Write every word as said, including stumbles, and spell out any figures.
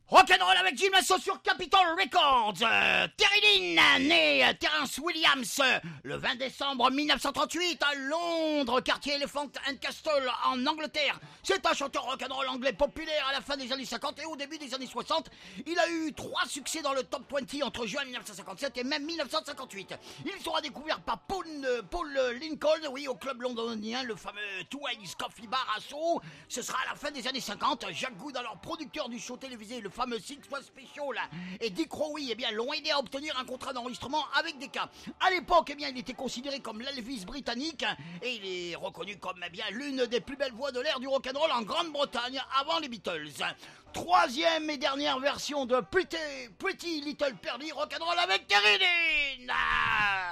Rock'n'roll avec Jim Lasso sur Capitol Records. Euh, Terry Lynn, né euh, Terence Williams, euh, le vingt décembre mille neuf cent trente-huit à Londres, quartier Elephant and Castle en Angleterre. C'est un chanteur rock'n'roll anglais populaire à la fin des années cinquante et au début des années soixante. Il a eu trois succès dans le top vingt entre juin mille neuf cent cinquante-sept et même mille neuf cent cinquante-huit. Il sera découvert par Paul, euh, Paul Lincoln, oui, au club londonien, le fameux Two Ways Coffee Bar à Soho. Ce sera à la fin des années cinquante. Jacques Good, alors producteur du show télévisé, le fameux Six Was Special, et Dick Rowe, eh bien, l'ont aidé à obtenir un contrat d'enregistrement avec Decca. À l'époque, eh bien, il était considéré comme l'Elvis britannique et il est reconnu comme eh bien, l'une des plus belles voix de l'ère du rock'n'roll en Grande-Bretagne avant les Beatles. Troisième et dernière version de Pretty, Pretty Little Pearly Rock'n'Roll avec Terry Lynn.